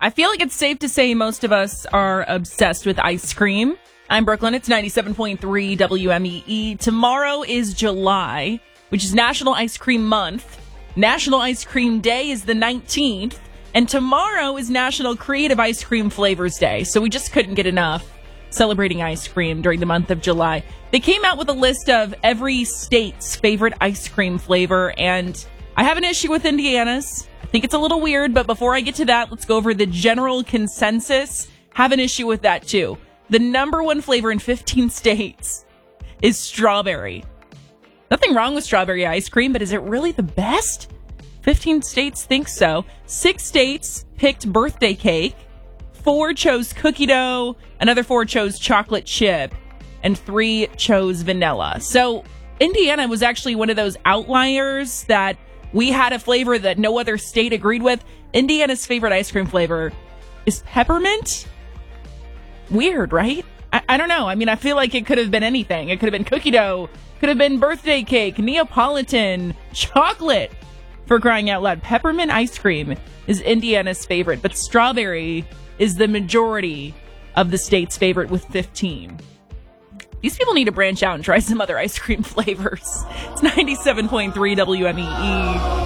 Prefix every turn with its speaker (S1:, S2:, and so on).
S1: I feel like it's safe to say most of us are obsessed with ice cream. I'm Brooklyn. It's 97.3 WMEE. Tomorrow is July, which is National Ice Cream Month. National Ice Cream Day is the 19th. And tomorrow is National Creative Ice Cream Flavors Day. So we just couldn't get enough celebrating ice cream during the month of July. They came out with a list of every state's favorite ice cream flavor. And I have an issue with Indiana's. I think it's a little weird, but before I get to that, let's go over the general consensus. Have an issue with that too. The number one flavor in 15 states is strawberry. Nothing wrong with strawberry ice cream, but is it really the best? 15 states think so. 6 states picked birthday cake. 4 chose cookie dough. Another 4 chose chocolate chip. And 3 chose vanilla. So Indiana was actually one of those outliers that we had a flavor that no other state agreed with. Indiana's favorite ice cream flavor is peppermint. Weird, right? I don't know. I mean, I feel like it could have been anything. It could have been cookie dough. Could have been birthday cake, Neapolitan, chocolate. For crying out loud, peppermint ice cream is Indiana's favorite, but strawberry is the majority of the state's favorite with 15. These people need to branch out and try some other ice cream flavors. It's 97.3 WMEE.